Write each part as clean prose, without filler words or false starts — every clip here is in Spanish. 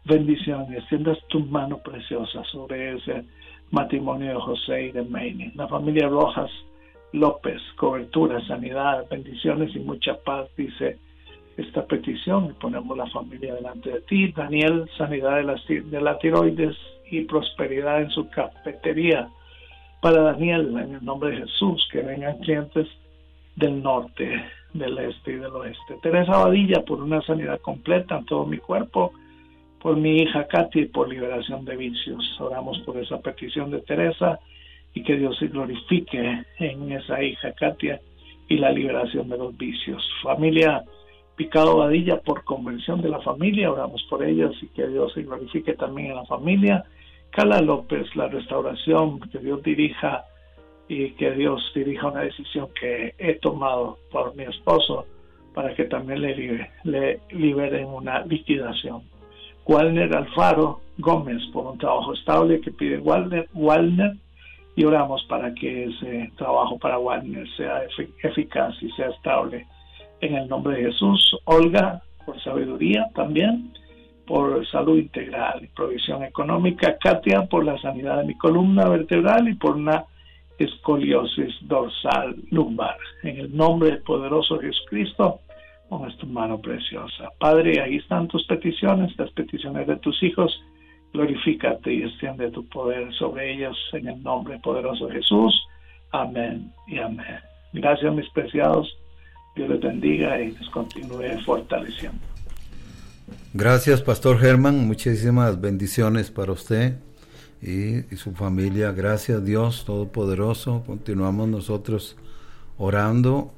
bendición y extiendas tu mano preciosa sobre ese matrimonio de José y de Mayni. La familia Rojas López, cobertura, sanidad, bendiciones y mucha paz, dice esta petición, y ponemos la familia delante de ti. Daniel, sanidad de la tiroides y prosperidad en su cafetería. Para Daniel, en el nombre de Jesús, que vengan clientes del norte, del este y del oeste. Teresa Badilla, por una sanidad completa en todo mi cuerpo, por mi hija Katy, por liberación de vicios. Oramos por esa petición de Teresa y que Dios se glorifique en esa hija Katia y la liberación de los vicios. Familia Picado Badilla, por convención de la familia, oramos por ellas y que Dios se glorifique también en la familia. Carla López, la restauración, que Dios dirija y que Dios dirija una decisión que he tomado por mi esposo para que también le liberen una liquidación. Walner Alfaro Gómez, por un trabajo estable que pide Walner, y oramos para que ese trabajo para Walner sea eficaz y sea estable en el nombre de Jesús. Olga, por sabiduría también, por salud integral y provisión económica. Katia, por la sanidad de mi columna vertebral y por una escoliosis dorsal lumbar. En el nombre del poderoso Jesucristo, pongas tu mano preciosa. Padre, ahí están tus peticiones, las peticiones de tus hijos. Glorifícate y extiende tu poder sobre ellos en el nombre poderoso de Jesús. Amén y amén. Gracias, mis preciados. Dios les bendiga y les continúe fortaleciendo. Gracias, Pastor Germán. Muchísimas bendiciones para usted y su familia. Gracias, Dios Todopoderoso. Continuamos nosotros orando.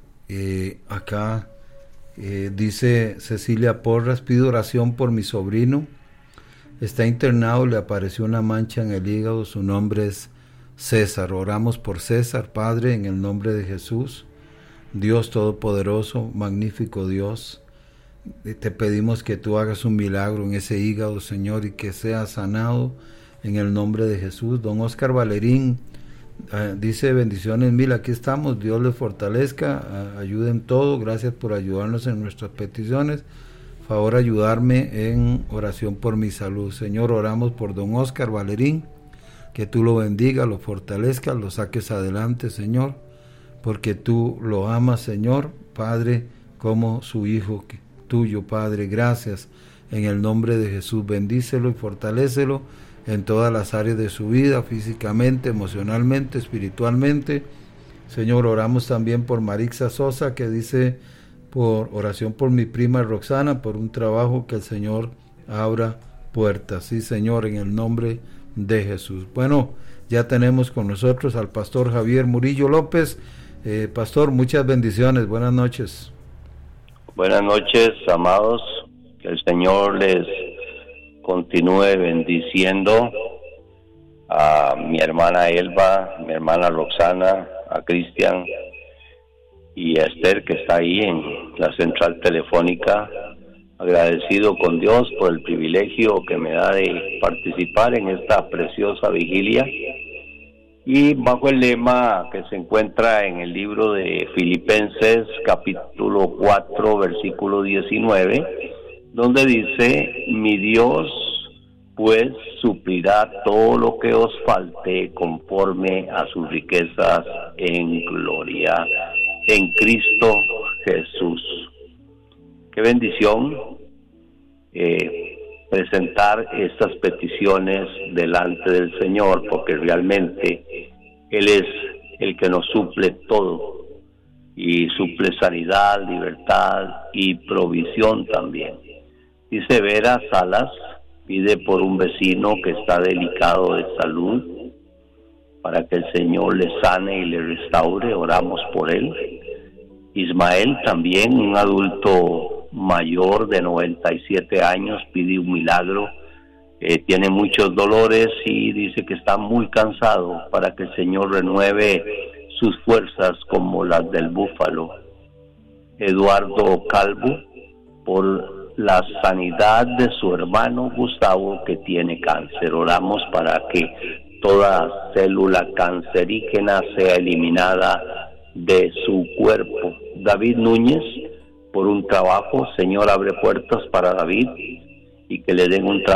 Acá dice Cecilia Porras: pido oración por mi sobrino. Está internado, le apareció una mancha en el hígado. Su nombre es César. Oramos por César, Padre, en el nombre de Jesús. Dios Todopoderoso, magnífico Dios, te pedimos que tú hagas un milagro en ese hígado, Señor, y que sea sanado en el nombre de Jesús. Don Oscar Valerín dice: bendiciones mil, aquí estamos, Dios les fortalezca, ayuden todo, gracias por ayudarnos en nuestras peticiones, favor ayudarme en oración por mi salud. Señor, oramos por don Oscar Valerín, que tú lo bendiga, lo fortalezca, lo saques adelante, Señor, porque tú lo amas, Señor, Padre, como su hijo tuyo, Padre. Gracias en el nombre de Jesús. Bendícelo y fortalécelo en todas las áreas de su vida, físicamente, emocionalmente, espiritualmente. Señor, oramos también por Marixa Sosa, que dice: por oración por mi prima Roxana, por un trabajo, que el Señor abra puertas. Sí, Señor, en el nombre de Jesús. Bueno, ya tenemos con nosotros al pastor Javier Murillo López. Pastor, muchas bendiciones, buenas noches. Buenas noches, amados, que el Señor les continúe bendiciendo a mi hermana Elba, mi hermana Roxana, a Cristian y a Esther, que está ahí en la central telefónica. Agradecido con Dios por el privilegio que me da de participar en esta preciosa vigilia, y bajo el lema que se encuentra en el libro de Filipenses capítulo 4 versículo 19, donde dice: mi Dios pues suplirá todo lo que os falte conforme a sus riquezas en gloria en Cristo Jesús. Qué bendición presentar estas peticiones delante del Señor, porque realmente Él es el que nos suple todo, y suple sanidad, libertad y provisión también. Dice Vera Salas: pide por un vecino que está delicado de salud, para que el Señor le sane y le restaure. Oramos por él. Ismael también, un adulto mayor de 97 años, pide un milagro. Tiene muchos dolores y dice que está muy cansado, para que el Señor renueve sus fuerzas como las del búfalo. Eduardo Calvo, por la sanidad de su hermano Gustavo, que tiene cáncer. Oramos para que toda célula cancerígena sea eliminada de su cuerpo. David Núñez, por un trabajo. Señor, abre puertas para David y que le den un trabajo